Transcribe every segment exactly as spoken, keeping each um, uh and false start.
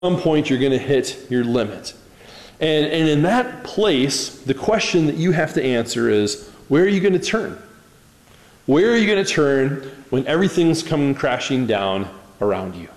some point you're going to hit your limit. And, and in that place, the question that you have to answer is, where are you going to turn? Where are you going to turn when everything's coming crashing down around you?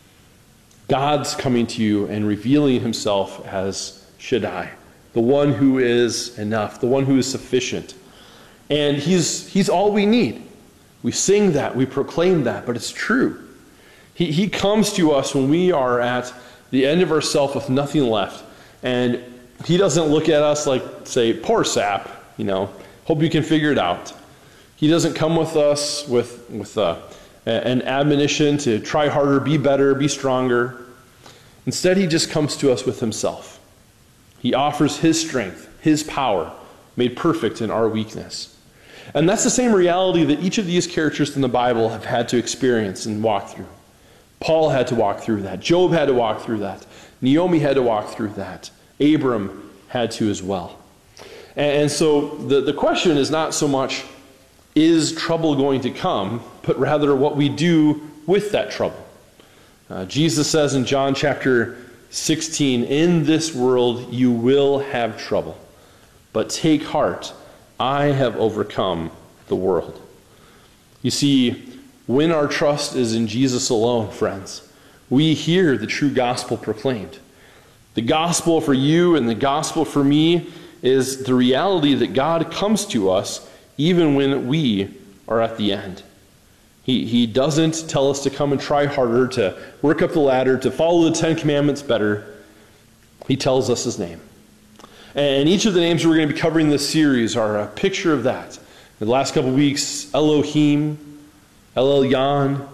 God's coming to you and revealing himself as Shaddai, the one who is enough, the one who is sufficient. And he's, he's all we need. We sing that, we proclaim that, but it's true. He, he comes to us when we are at the end of ourselves with nothing left. And he doesn't look at us like, say, poor sap, you know, hope you can figure it out. He doesn't come with us with, with uh, an admonition to try harder, be better, be stronger. Instead, he just comes to us with himself. He offers his strength, his power, made perfect in our weakness. And that's the same reality that each of these characters in the Bible have had to experience and walk through. Paul had to walk through that. Job had to walk through that. Naomi had to walk through that. Abram had to as well. And so the, the question is not so much, is trouble going to come, but rather what we do with that trouble. Uh, Jesus says in John chapter sixteen, in this world you will have trouble, but take heart, I have overcome the world. You see, when our trust is in Jesus alone, friends, we hear the true gospel proclaimed. The gospel for you and the gospel for me is the reality that God comes to us even when we are at the end. He, he doesn't tell us to come and try harder, to work up the ladder, to follow the Ten Commandments better. He tells us his name. And each of the names we're going to be covering in this series are a picture of that. In the last couple of weeks, Elohim, El Elyon,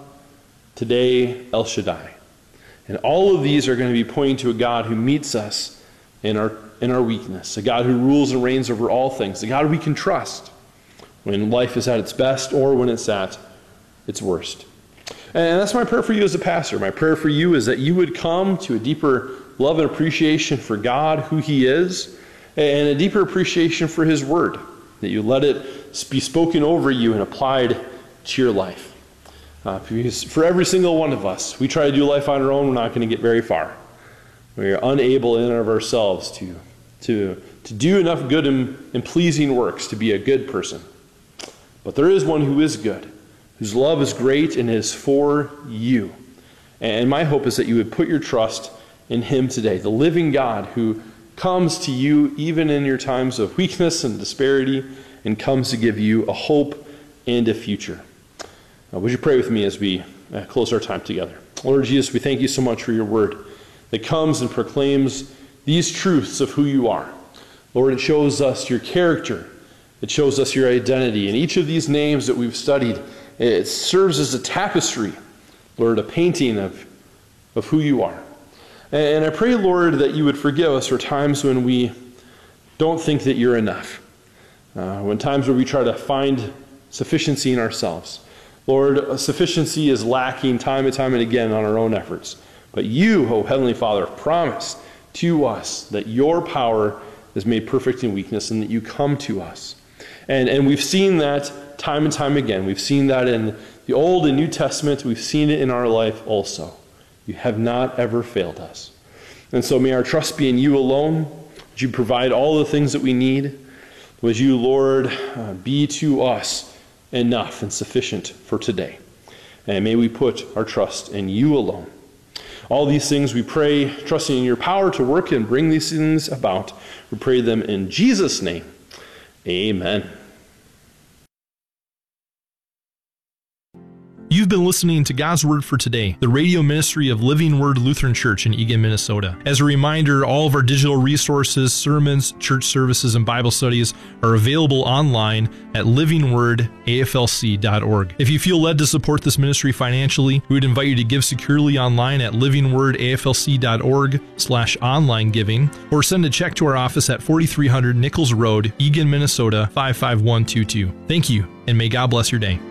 today, El Shaddai. And all of these are going to be pointing to a God who meets us in our, in our weakness, a God who rules and reigns over all things, a God we can trust when life is at its best or when it's at its worst. And that's my prayer for you as a pastor. My prayer for you is that you would come to a deeper love and appreciation for God, who he is, and a deeper appreciation for his word, that you let it be spoken over you and applied to your life. Uh, because for every single one of us, we try to do life on our own, we're not going to get very far. We are unable in and of ourselves to, to, to do enough good and, and pleasing works to be a good person. But there is one who is good, whose love is great and is for you. And my hope is that you would put your trust in him today, the living God who comes to you even in your times of weakness and disparity and comes to give you a hope and a future. Uh, would you pray with me as we uh, close our time together? Lord Jesus, we thank you so much for your word that comes and proclaims these truths of who you are. Lord, it shows us your character. It shows us your identity. And each of these names that we've studied, it serves as a tapestry, Lord, a painting of, of who you are. And I pray, Lord, that you would forgive us for times when we don't think that you're enough. Uh, when times where we try to find sufficiency in ourselves. Lord, sufficiency is lacking time and time and again on our own efforts. But you, O Heavenly Father, promised to us that your power is made perfect in weakness and that you come to us. And, and we've seen that time and time again. We've seen that in the Old and New Testament. We've seen it in our life also. You have not ever failed us. And so may our trust be in you alone. Would you provide all the things that we need? Would you, Lord, uh, be to us enough and sufficient for today. And may we put our trust in you alone. All these things we pray, trusting in your power to work and bring these things about. We pray them in Jesus' name. Amen. You've been listening to God's Word for Today, the radio ministry of Living Word Lutheran Church in Eagan, Minnesota. As a reminder, all of our digital resources, sermons, church services, and Bible studies are available online at living word A F L C dot org. If you feel led to support this ministry financially, we would invite you to give securely online at living word A F L C dot org slash online giving, or send a check to our office at forty-three hundred Nichols Road, Eagan, Minnesota five five one two two. Thank you, and may God bless your day.